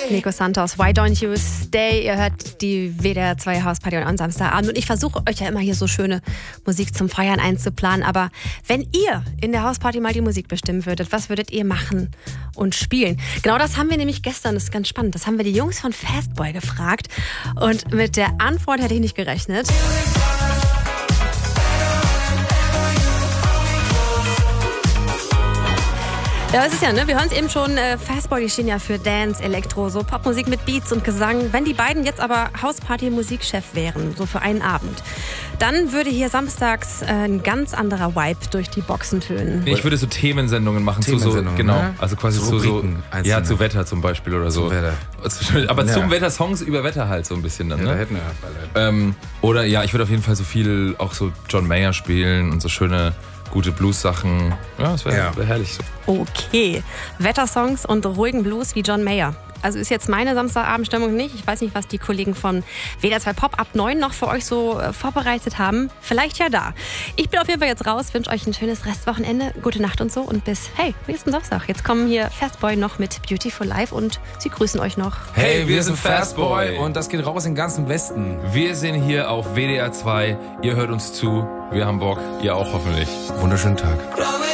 Nico Santos, Why Don't You Stay? Ihr hört die WDR 2 Hausparty am Samstagabend. Und ich versuche euch ja immer hier so schöne Musik zum Feiern einzuplanen. Aber wenn ihr in der Hausparty mal die Musik bestimmen würdet, was würdet ihr machen und spielen? Genau das haben wir nämlich gestern, das ist ganz spannend. Das haben wir die Jungs von Fastboy gefragt. Und mit der Antwort hätte ich nicht gerechnet. Ja, es ist ja, ne? Wir hören es eben schon, Fastboy, die stehen ja für Dance, Elektro, so Popmusik mit Beats und Gesang. Wenn die beiden jetzt aber Hausparty-Musikchef wären, so für einen Abend, dann würde hier samstags ein ganz anderer Vibe durch die Boxen tönen. Ich würde so Themensendungen machen, Themensendungen, genau, ne? also quasi so ja, zu Wetter zum Beispiel oder so. Zum Wetter. Aber Ja. zum Wetter, Songs über Wetter halt so ein bisschen dann, Ja, da ne? hätten wir bald. Oder ja, ich würde auf jeden Fall so viel auch so John Mayer spielen und so schöne, gute Blues-Sachen. Ja, das wäre wär herrlich so. Okay, Wettersongs und ruhigen Blues wie John Mayer. Also ist jetzt meine Samstagabendstimmung nicht. Ich weiß nicht, was die Kollegen von WDR 2 Pop ab 9 noch für euch so vorbereitet haben. Vielleicht ja da. Ich bin auf jeden Fall jetzt raus, wünsche euch ein schönes Restwochenende, gute Nacht und so und bis, nächsten Samstag. Jetzt kommen hier Fastboy noch mit Beautiful Life und sie grüßen euch noch. Hey, wir sind Fastboy Und das geht raus in den ganzen Westen. Wir sind hier auf WDR 2. Ihr hört uns zu. Wir haben Bock. Ihr auch hoffentlich. Wunderschönen Tag.